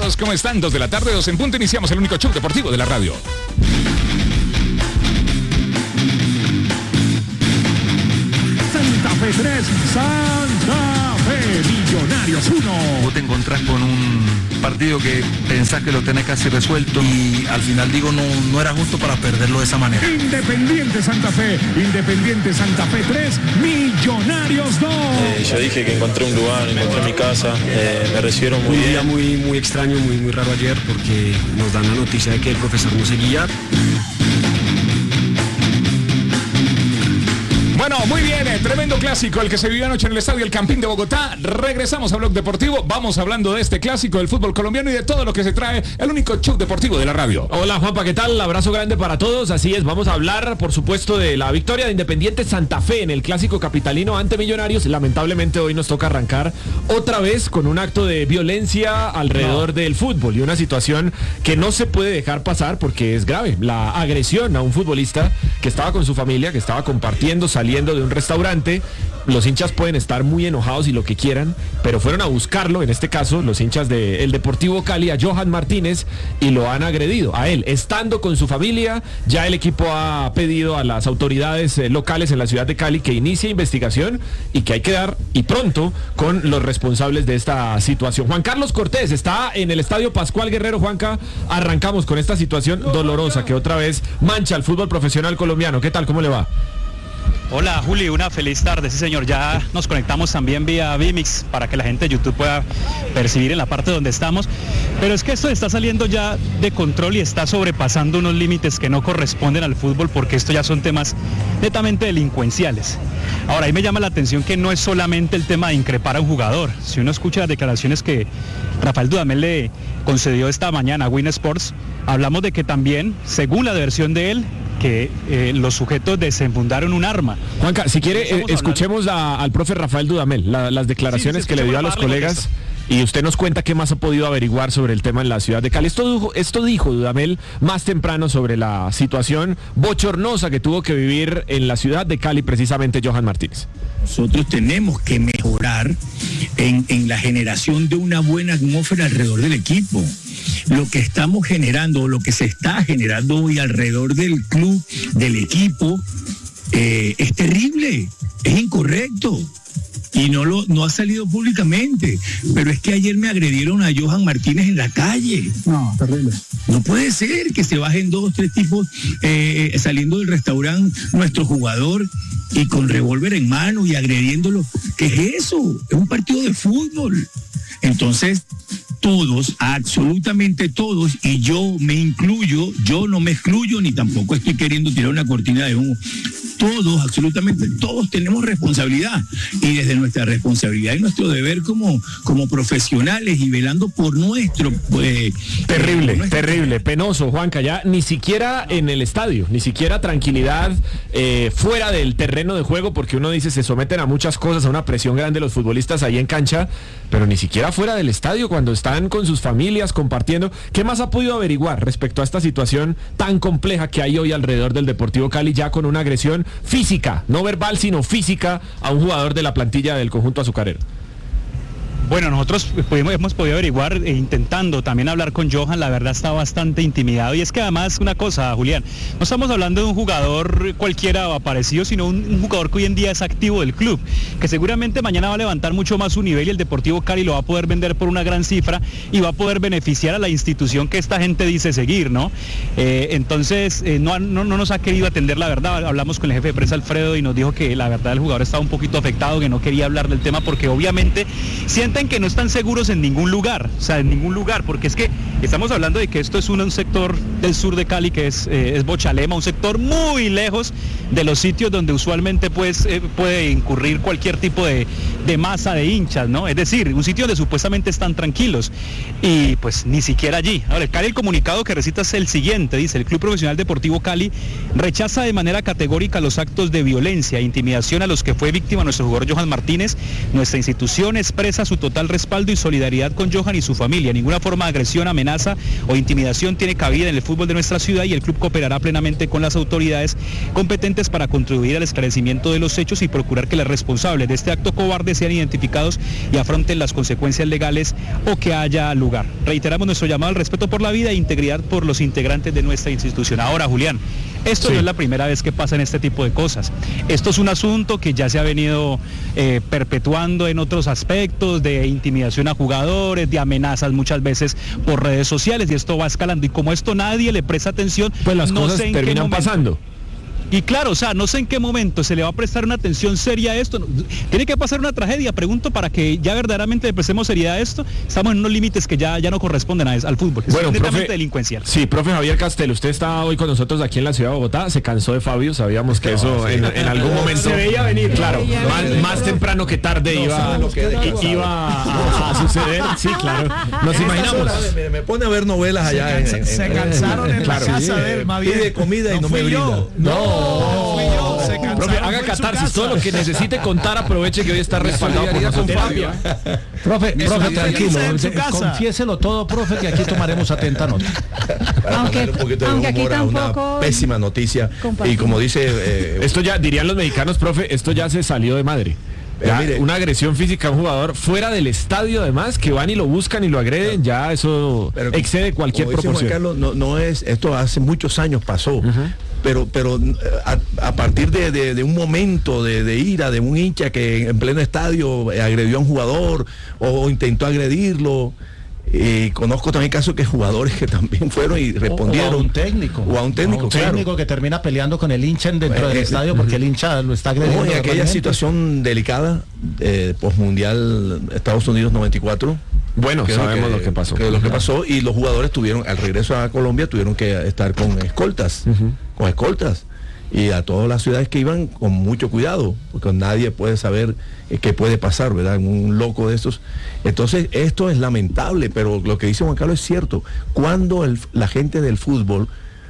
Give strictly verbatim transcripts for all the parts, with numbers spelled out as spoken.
amigos, ¿cómo están? Dos de la tarde, dos en punto, iniciamos el único show deportivo de la radio. Santa Fe tres, Santa Fe Millonarios uno. Vos te encontrás con un partido que pensás que lo tenés casi resuelto y al final digo, no, no era justo para perderlo de esa manera. Independiente Santa Fe, Independiente Santa Fe tres, Millonarios dos. Eh, yo dije que encontré un lugar, encontré mi casa, eh, me recibieron muy un bien. Un día muy, muy extraño, muy, muy raro ayer porque nos dan la noticia de que el profesor no seguía. Bueno, muy bien, eh, tremendo clásico el que se vivió anoche en el estadio El Campín de Bogotá. Regresamos a Blog Deportivo, vamos hablando de este clásico del fútbol colombiano y de todo lo que se trae el único show deportivo de la radio. Hola Juanpa, ¿qué tal? Abrazo grande para todos, así es, vamos a hablar por supuesto de la victoria de Independiente Santa Fe en el clásico capitalino ante Millonarios. Lamentablemente hoy nos toca arrancar otra vez con un acto de violencia alrededor no. del fútbol y una situación que no se puede dejar pasar porque es grave, la agresión a un futbolista que estaba con su familia, que estaba compartiendo, saliendo de un restaurante. Los hinchas pueden estar muy enojados y lo que quieran, pero fueron a buscarlo, en este caso los hinchas del Deportivo Cali, a Johan Martínez, y lo han agredido a él, estando con su familia. Ya el equipo ha pedido a las autoridades eh, locales en la ciudad de Cali que inicie investigación y que hay que dar, y pronto, con los responsables de esta situación. Juan Carlos Cortés está en el Estadio Pascual Guerrero. Juanca, arrancamos con esta situación dolorosa que otra vez mancha al fútbol profesional colombiano. ¿Qué tal? ¿Cómo le va? Hola Juli, una feliz tarde, sí señor, ya nos conectamos también vía Vimix para que la gente de YouTube pueda percibir en la parte donde estamos, pero es que esto está saliendo ya de control y está sobrepasando unos límites que no corresponden al fútbol porque esto ya son temas netamente delincuenciales. Ahora, ahí me llama la atención que no es solamente el tema de increpar a un jugador. Si uno escucha las declaraciones que Rafael Dudamel le concedió esta mañana a Win Sports, hablamos de que también, según la versión de él, que eh, los sujetos desenfundaron un arma. Juanca, si quiere, eh, escuchemos a, al profe Rafael Dudamel, la, las declaraciones sí, sí, que le dio a los colegas, y usted nos cuenta qué más ha podido averiguar sobre el tema en la ciudad de Cali. Esto dijo, esto dijo Dudamel más temprano sobre la situación bochornosa que tuvo que vivir en la ciudad de Cali precisamente Johan Martínez. Nosotros tenemos que mejorar en, en la generación de una buena atmósfera alrededor del equipo. Lo que estamos generando, lo que se está generando hoy alrededor del club, del equipo, eh, es terrible, es incorrecto. Y no lo no ha salido públicamente, pero es que ayer me agredieron a Johan Martínez en la calle. No, terrible. No puede ser que se bajen dos o tres tipos eh, saliendo del restaurante nuestro jugador y con revólver en mano y agrediéndolo. ¿Qué es eso? Es un partido de fútbol. Entonces, todos, absolutamente todos, y yo me incluyo, yo no me excluyo ni tampoco estoy queriendo tirar una cortina de humo. Todos, absolutamente todos tenemos responsabilidad, y desde nuestra responsabilidad y nuestro deber como, como profesionales y velando por nuestro... Pues, terrible, por nuestro... terrible, penoso, Juanca, ya ni siquiera en el estadio, ni siquiera tranquilidad eh, fuera del terreno de juego, porque uno dice se someten a muchas cosas, a una presión grande los futbolistas ahí en cancha, pero ni siquiera fuera del estadio, cuando están con sus familias compartiendo. ¿Qué más ha podido averiguar respecto a esta situación tan compleja que hay hoy alrededor del Deportivo Cali, ya con una agresión física, no verbal, sino física, a un jugador de la plantilla del conjunto azucarero? Bueno, nosotros pudimos, hemos podido averiguar e intentando también hablar con Johan, la verdad está bastante intimidado. Y es que además una cosa, Julián, no estamos hablando de un jugador cualquiera aparecido, sino un, un jugador que hoy en día es activo del club, que seguramente mañana va a levantar mucho más su nivel y el Deportivo Cali lo va a poder vender por una gran cifra y va a poder beneficiar a la institución que esta gente dice seguir, ¿no? Eh, entonces, eh, no, no, no nos ha querido atender la verdad. Hablamos con el jefe de prensa Alfredo y nos dijo que la verdad el jugador estaba un poquito afectado, que no quería hablar del tema porque obviamente sienten que no están seguros en ningún lugar, o sea, en ningún lugar, porque es que estamos hablando de que esto es un, un sector del sur de Cali que es, eh, es Bochalema, un sector muy lejos de los sitios donde usualmente pues, eh, puede incurrir cualquier tipo de, de masa de hinchas, ¿no? Es decir, un sitio donde supuestamente están tranquilos y pues ni siquiera allí. Ahora, el Cali, el comunicado que recita es el siguiente, dice: el Club Profesional Deportivo Cali rechaza de manera categórica los actos de violencia e intimidación a los que fue víctima nuestro jugador Johan Martínez. Nuestra institución expresa su total total respaldo y solidaridad con Johan y su familia. Ninguna forma de agresión, amenaza o intimidación tiene cabida en el fútbol de nuestra ciudad y el club cooperará plenamente con las autoridades competentes para contribuir al esclarecimiento de los hechos y procurar que los responsables de este acto cobarde sean identificados y afronten las consecuencias legales o que haya lugar. Reiteramos nuestro llamado al respeto por la vida e integridad por los integrantes de nuestra institución. Ahora, Julián, esto sí. no es la primera vez que pasan este tipo de cosas. Esto es un asunto que ya se ha venido eh, perpetuando en otros aspectos de intimidación a jugadores, de amenazas muchas veces por redes sociales, y esto va escalando. Y como esto nadie le presta atención, pues las no cosas sé en terminan qué momento, pasando. Y claro, o sea, no sé en qué momento se le va a prestar una atención seria a esto. Tiene que pasar una tragedia, pregunto, para que ya verdaderamente le prestemos seriedad a esto. Estamos en unos límites que ya, ya no corresponden a, al fútbol. Es bueno, netamente profe, delincuencial. Sí, profe Javier Castel, usted está hoy con nosotros aquí en la ciudad de Bogotá. Se cansó de Fabio, sabíamos que no, eso sí. en, en algún momento se veía venir. Claro, más, más temprano que tarde no, iba, que iba a, a suceder. Sí, claro. Nos en imaginamos. Me, me pone a ver novelas allá. Se, cansa, en, en, se en, cansaron en, en claro, la casa sí, de él, más bien. Pide comida y no, no me brinda. No, no, fui yo. Se profe, haga catarsis, todo lo que necesite contar, aproveche que hoy está respaldado por nosotros. Profe, profe, tranquilo, confiéselo todo, profe, que aquí tomaremos atenta nota. Aunque, aunque aquí tampoco... Una pésima noticia, y como dice... Eh, esto ya, dirían los mexicanos, profe, esto ya se salió de madre. Ya, mire, una agresión física a un jugador fuera del estadio, además, que van y lo buscan y lo agreden, ya eso pero, excede cualquier como dice proporción. Juan Carlos, no, no es, esto hace muchos años pasó, uh-huh. pero, pero a, a partir de, de, de un momento de, de ira de un hincha que en pleno estadio agredió a un jugador o intentó agredirlo. Y conozco también casos que jugadores que también fueron y respondieron. O a un técnico. O a un técnico, o a un claro. técnico que termina peleando con el hincha dentro del estadio porque el hincha lo está agrediendo. No, y aquella situación delicada, eh, postmundial Estados Unidos noventa y cuatro. Bueno, sabemos que, lo que pasó. Que lo que pasó y los jugadores tuvieron, al regreso a Colombia, tuvieron que estar con escoltas. Uh-huh. Con escoltas. Y a todas las ciudades que iban con mucho cuidado, porque nadie puede saber eh, qué puede pasar, ¿verdad? Un loco de estos. Entonces, esto es lamentable, pero lo que dice Juan Carlos es cierto. Cuando el, la gente del fútbol,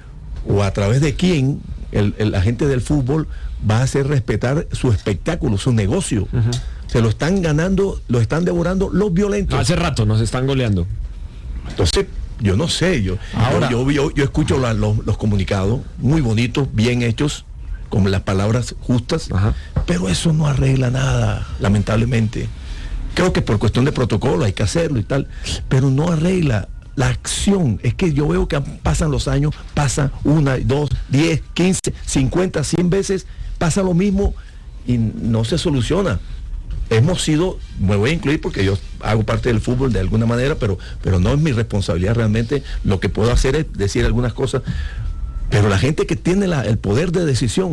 o a través de quién, el, el, la gente del fútbol va a hacer respetar su espectáculo, su negocio. Uh-huh. Se lo están ganando, lo están devorando los violentos. Hace rato nos están goleando. Entonces, yo no sé, yo ahora yo, yo, yo escucho la, los, los comunicados muy bonitos, bien hechos, con las palabras justas, ajá. pero eso no arregla nada, lamentablemente. Creo que por cuestión de protocolo hay que hacerlo y tal, pero no arregla la acción. Es que yo veo que pasan los años, pasa una, dos, diez, quince, cincuenta, cien veces, pasa lo mismo y no se soluciona. Hemos sido, me voy a incluir porque yo hago parte del fútbol de alguna manera, pero, pero no es mi responsabilidad realmente. Lo que puedo hacer es decir algunas cosas, pero la gente que tiene la, el poder de decisión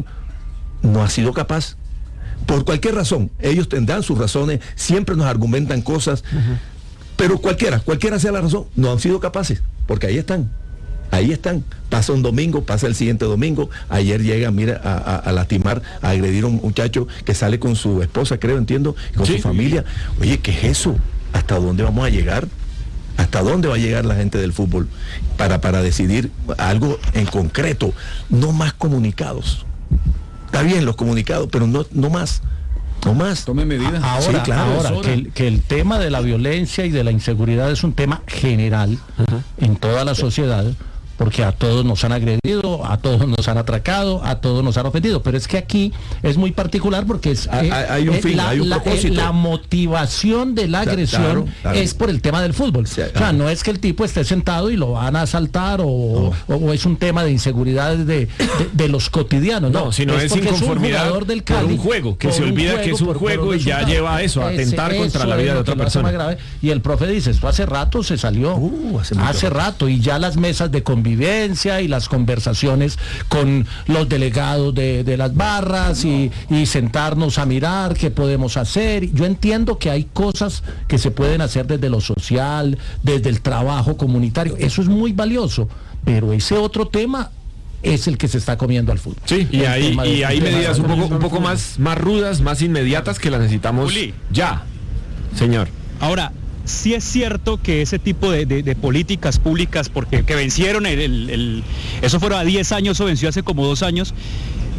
no ha sido capaz, por cualquier razón. Ellos tendrán sus razones, siempre nos argumentan cosas, uh-huh. pero cualquiera, cualquiera sea la razón, no han sido capaces, porque ahí están. Ahí están, pasa un domingo, pasa el siguiente domingo, ayer llega, mira, a, a, a lastimar, a agredir a un muchacho que sale con su esposa, creo, entiendo, con sí. su familia. Oye, ¿qué es eso? ¿Hasta dónde vamos a llegar? ¿Hasta dónde va a llegar la gente del fútbol para, para decidir algo en concreto? No más comunicados. Está bien los comunicados, pero no, no más. No más. Tome medidas. Ahora, sí, claro, ahora que, el, que el tema de la violencia y de la inseguridad es un tema general uh-huh. en toda la sociedad, porque a todos nos han agredido, a todos nos han atracado, a todos nos han ofendido, pero es que aquí es muy particular porque es hay, eh, hay un fin, la, hay un la, propósito. Eh, la motivación de la agresión claro, claro. es por el tema del fútbol. Sí, o sea, no es que el tipo esté sentado y lo van a asaltar o, no. o, o es un tema de inseguridad de, de, de los cotidianos, no, no sino es, es inconformidad es un del Cali, por un juego, que se olvida juego, que es un por, juego por y ya lleva a eso, a atentar ese, contra la vida de otra persona. Grave. Y el profe dice, esto hace rato se salió, uh, hace, hace rato, y ya las mesas de convivencia y las conversaciones con los delegados de, de las barras no. y, y sentarnos a mirar qué podemos hacer. Yo entiendo que hay cosas que se pueden hacer desde lo social, desde el trabajo comunitario, eso es muy valioso, pero ese otro tema es el que se está comiendo al fútbol. Sí, y hay, y hay medidas un poco, un poco más, más rudas, más inmediatas que las necesitamos Juli. ya, señor. Ahora, sí es cierto que ese tipo de, de, de políticas públicas, porque que vencieron, el, el, el, eso fueron a diez años o venció hace como dos años,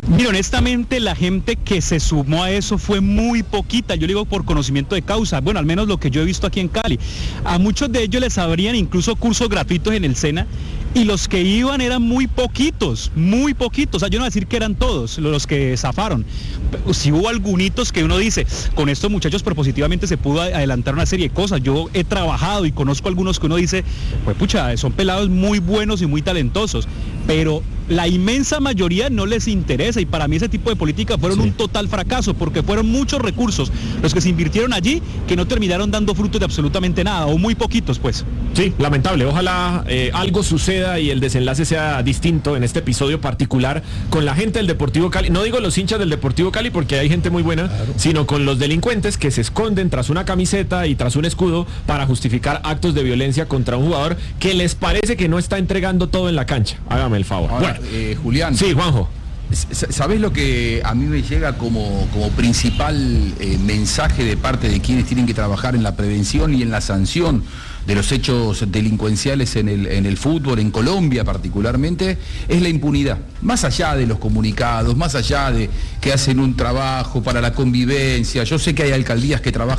Mira, honestamente la gente que se sumó a eso fue muy poquita, yo digo por conocimiento de causa, bueno, al menos lo que yo he visto aquí en Cali. A muchos de ellos les abrían incluso cursos gratuitos en el SENA y los que iban eran muy poquitos, muy poquitos, o sea, yo no voy a decir que eran todos los que zafaron. Si hubo algunitos que uno dice, con estos muchachos propositivamente se pudo adelantar una serie de cosas. Yo he trabajado y conozco algunos que uno dice, pues pucha, son pelados muy buenos y muy talentosos, pero la inmensa mayoría no les interesa y para mí ese tipo de políticas fueron sí. un total fracaso porque fueron muchos recursos los que se invirtieron allí que no terminaron dando frutos de absolutamente nada o muy poquitos pues. Sí, lamentable, ojalá eh, algo suceda y el desenlace sea distinto en este episodio particular con la gente del Deportivo Cali, no digo los hinchas del Deportivo Cali porque hay gente muy buena, claro. sino con los delincuentes que se esconden tras una camiseta y tras un escudo para justificar actos de violencia contra un jugador que les parece que no está entregando todo en la cancha. Hágame el favor. Ahora, bueno. eh, Julián. Sí, Juanjo. ¿Sabés lo que a mí me llega como, como principal eh, mensaje de parte de quienes tienen que trabajar en la prevención y en la sanción de los hechos delincuenciales en el, en el fútbol, en Colombia particularmente, es la impunidad? Más allá de los comunicados, más allá de que hacen un trabajo para la convivencia, yo sé que hay alcaldías que trabajan